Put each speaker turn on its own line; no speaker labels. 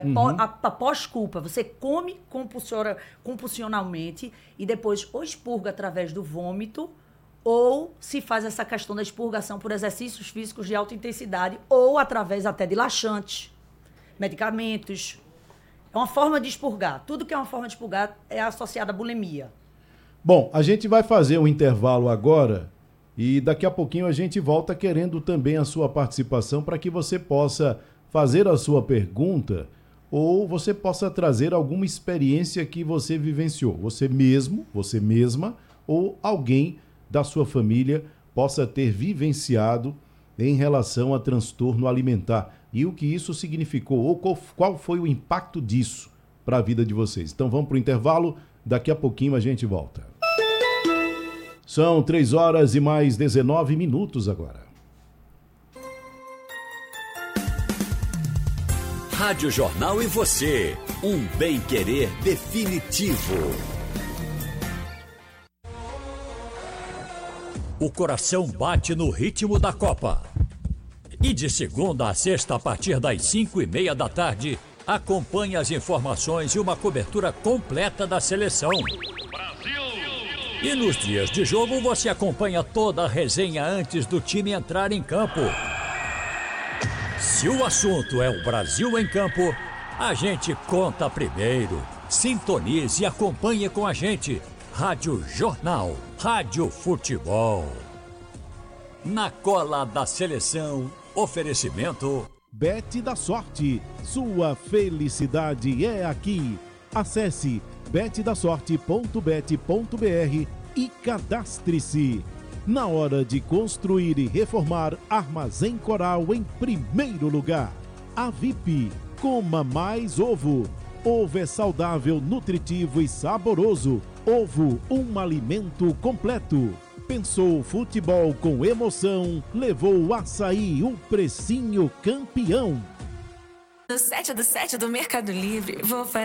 Após culpa, você come compulsionalmente e depois ou expurga através do vômito ou se faz essa questão da expurgação por exercícios físicos de alta intensidade ou através até de laxantes, medicamentos. É uma forma de expurgar. Tudo que é uma forma de expurgar é associado à bulimia.
Bom, a gente vai fazer um intervalo agora e daqui a pouquinho a gente volta querendo também a sua participação para que você possa fazer a sua pergunta ou você possa trazer alguma experiência que você vivenciou. Você mesmo, você mesma ou alguém da sua família possa ter vivenciado em relação a transtorno alimentar e o que isso significou ou qual foi o impacto disso para a vida de vocês. Então vamos para o intervalo, daqui a pouquinho a gente volta. São 3h mais 19 agora.
Rádio Jornal e você, um bem-querer definitivo. O coração bate no ritmo da Copa. E de segunda a sexta, a partir das 5h30 da tarde, acompanhe as informações e uma cobertura completa da seleção. Brasil! E nos dias de jogo, você acompanha toda a resenha antes do time entrar em campo. Se o assunto é o Brasil em campo, a gente conta primeiro. Sintonize e acompanhe com a gente. Rádio Jornal, Rádio Futebol. Na cola da seleção, oferecimento...
Bet da Sorte, sua felicidade é aqui. Acesse betdasorte.bet.br e cadastre-se. Na hora de construir e reformar, Armazém Coral em primeiro lugar. A VIP, coma mais ovo. Ovo é saudável, nutritivo e saboroso. Ovo, um alimento completo. Pensou futebol com emoção, levou o Açaí, o precinho campeão.
Do 7 do Mercado Livre, vou fazer